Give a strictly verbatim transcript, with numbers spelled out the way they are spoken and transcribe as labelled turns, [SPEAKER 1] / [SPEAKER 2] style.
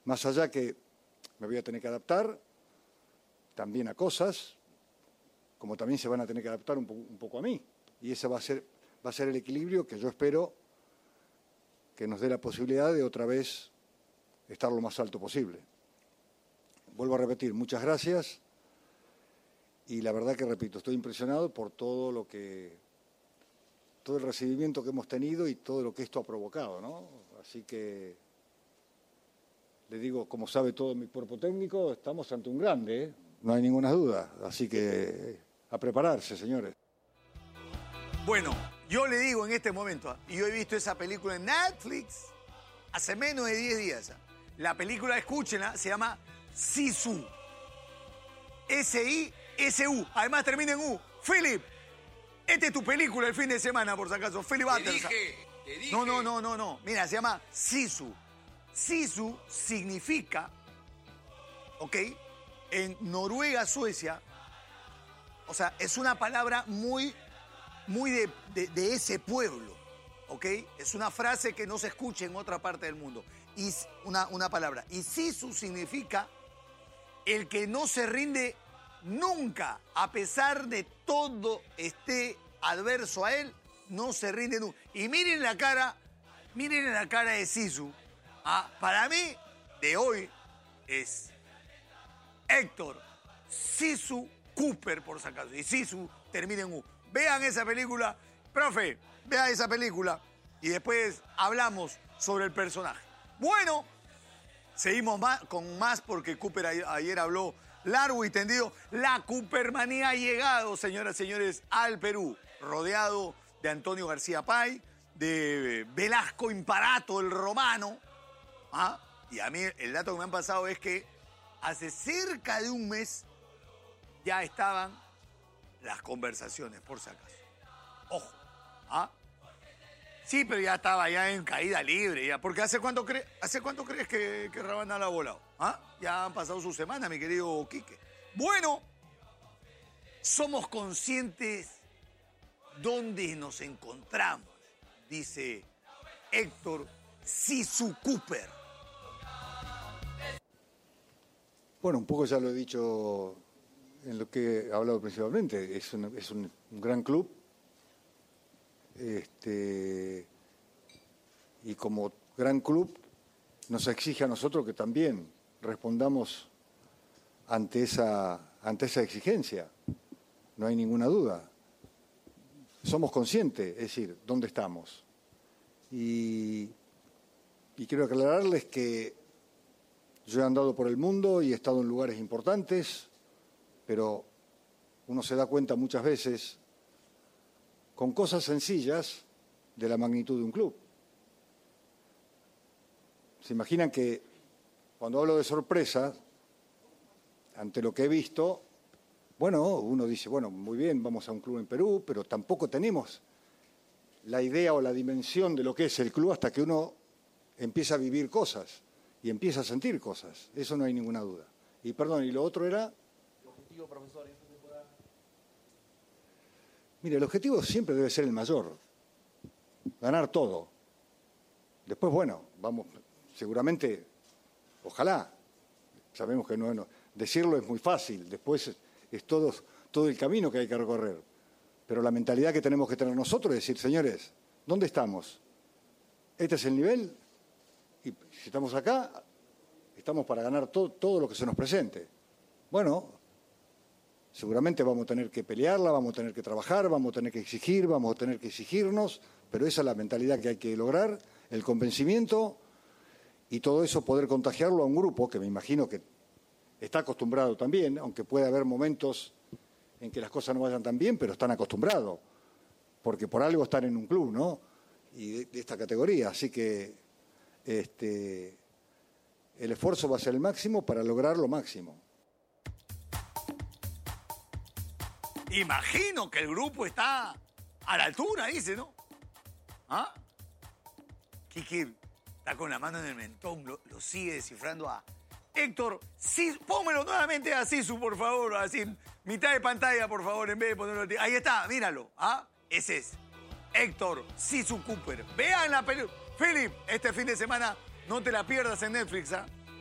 [SPEAKER 1] Más allá que me voy a tener que adaptar también a cosas, como también se van a tener que adaptar un, po un poco a mí. Y ese va a ser, va a ser el equilibrio que yo espero que nos dé la posibilidad de otra vez estar lo más alto posible. Vuelvo a repetir, muchas gracias. Y la verdad que, repito, estoy impresionado por todo lo que, todo el recibimiento que hemos tenido y todo lo que esto ha provocado, ¿no? Así que, le digo, como sabe todo mi cuerpo técnico, estamos ante un grande, ¿eh? No hay ninguna duda. Así que, a prepararse, señores.
[SPEAKER 2] Bueno, yo le digo en este momento, y yo he visto esa película en Netflix hace menos de diez días. La película, escúchenla, se llama Sisu. S I S U. Además termina en U. Philip, esta es tu película el fin de semana, por si acaso. Philip
[SPEAKER 3] Te
[SPEAKER 2] Atterson.
[SPEAKER 3] dije, te dije.
[SPEAKER 2] No, no, no, no, no. Mira, se llama Sisu. Sisu significa, ¿ok? En Noruega, Suecia, o sea, es una palabra muy, muy de, de, de ese pueblo, ¿ok? Es una frase que no se escucha en otra parte del mundo. Y una, una palabra. Y Sisu significa el que no se rinde nunca, a pesar de todo esté adverso a él, no se rinde nunca. Y miren la cara, miren la cara de Sisu. Ah, para mí, de hoy, es Héctor Sisu Cooper, por si acaso. Y Sisu termina en U. Vean esa película. Profe, vean esa película. Y después hablamos sobre el personaje. Bueno, seguimos más, con más porque Cooper ayer, ayer habló largo y tendido. La Coopermanía ha llegado, señoras y señores, al Perú. Rodeado de Antonio García Pay, de Velasco Imparato, el romano. ¿Ah? Y a mí el dato que me han pasado es que hace cerca de un mes ya estaban las conversaciones, por si acaso. Ojo. ¿Ah? Sí, pero ya estaba ya en caída libre. Ya. Porque ¿hace cuánto, cre ¿hace cuánto crees que, que Rabana la ha volado? ¿Ah? Ya han pasado su semana, mi querido Quique. Bueno, somos conscientes dónde nos encontramos, dice Héctor Sisu Cooper.
[SPEAKER 1] Bueno, un poco ya lo he dicho en lo que he hablado principalmente. Es un, es un, un gran club. Este, y como gran club nos exige a nosotros que también respondamos ante esa, ante esa exigencia. No hay ninguna duda. Somos conscientes, es decir, dónde estamos. Y, y quiero aclararles que yo he andado por el mundo y he estado en lugares importantes, pero uno se da cuenta muchas veces con cosas sencillas de la magnitud de un club. ¿Se imaginan que cuando hablo de sorpresa, ante lo que he visto, bueno, uno dice, bueno, muy bien, vamos a un club en Perú, pero tampoco tenemos la idea o la dimensión de lo que es el club hasta que uno empieza a vivir cosas y empieza a sentir cosas. Eso no hay ninguna duda. Y perdón, ¿y lo otro era? ¿El objetivo, profesor, en esta temporada? Mire, el objetivo siempre debe ser el mayor. Ganar todo. Después, bueno, vamos, seguramente, ojalá. Sabemos que no, no decirlo es muy fácil. Después es, es todo, todo el camino que hay que recorrer. Pero la mentalidad que tenemos que tener nosotros es decir, señores, ¿dónde estamos? Este es el nivel. Y si estamos acá, estamos para ganar todo, todo lo que se nos presente. Bueno, seguramente vamos a tener que pelearla, vamos a tener que trabajar, vamos a tener que exigir, vamos a tener que exigirnos, pero esa es la mentalidad que hay que lograr, el convencimiento y todo eso poder contagiarlo a un grupo que me imagino que está acostumbrado también, aunque puede haber momentos en que las cosas no vayan tan bien, pero están acostumbrados, porque por algo están en un club, ¿no? Y de, de esta categoría, así que Este, el esfuerzo va a ser el máximo para lograr lo máximo.
[SPEAKER 2] Imagino que el grupo está a la altura, dice, ¿no? ¿Ah? Kiki está con la mano en el mentón, lo, lo sigue descifrando a Héctor. Sí, pónmelo nuevamente a Sisu, por favor, así, mitad de pantalla, por favor, en vez de ponerlo aquí. Ahí está, míralo, ¿ah? Ese es Héctor Sisu Cooper. Vean la película. Philip, este fin de semana no te la pierdas en Netflix, ¿ah?